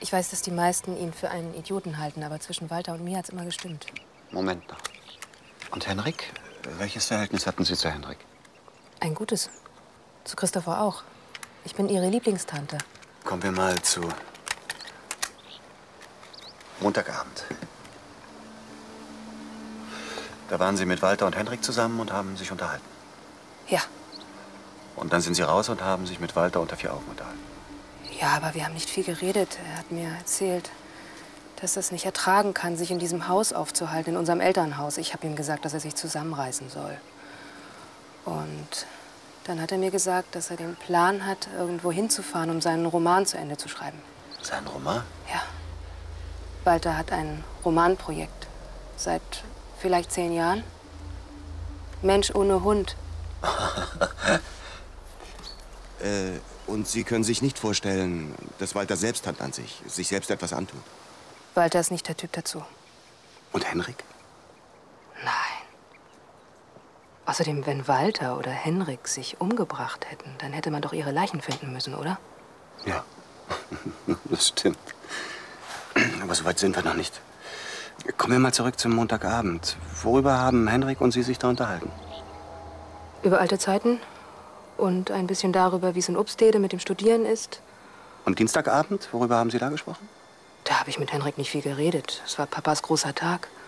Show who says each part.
Speaker 1: Ich weiß, dass die meisten ihn für einen Idioten halten, aber zwischen Walter und mir hat's immer gestimmt.
Speaker 2: Moment noch. Und Henrik? Welches Verhältnis hatten Sie zu Henrik?
Speaker 1: Ein gutes. Zu Christopher auch. Ich bin ihre Lieblingstante.
Speaker 2: Kommen wir mal zu Montagabend. Da waren Sie mit Walter und Henrik zusammen und haben sich unterhalten.
Speaker 1: Ja.
Speaker 2: Und dann sind Sie raus und haben sich mit Walter unter vier Augen unterhalten.
Speaker 1: Ja, aber wir haben nicht viel geredet. Er hat mir erzählt, dass er es nicht ertragen kann, sich in diesem Haus aufzuhalten, in unserem Elternhaus. Ich habe ihm gesagt, dass er sich zusammenreißen soll. Und dann hat er mir gesagt, dass er den Plan hat, irgendwo hinzufahren, um seinen Roman zu Ende zu schreiben.
Speaker 2: Sein Roman?
Speaker 1: Ja. Walter hat ein Romanprojekt. Seit vielleicht 10 Jahren. Mensch ohne Hund.
Speaker 3: Und Sie können sich nicht vorstellen, dass Walter selbst Hand an sich selbst etwas antut?
Speaker 1: Walter ist nicht der Typ dazu.
Speaker 2: Und Henrik?
Speaker 1: Nein. Außerdem, wenn Walter oder Henrik sich umgebracht hätten, dann hätte man doch ihre Leichen finden müssen, oder?
Speaker 2: Ja, das stimmt. Aber so weit sind wir noch nicht. Kommen wir mal zurück zum Montagabend. Worüber haben Henrik und Sie sich da unterhalten?
Speaker 1: Über alte Zeiten und ein bisschen darüber, wie es in Obstede mit dem Studieren ist.
Speaker 2: Und Dienstagabend, worüber haben Sie da gesprochen?
Speaker 1: Da habe ich mit Henrik nicht viel geredet. Es war Papas großer Tag.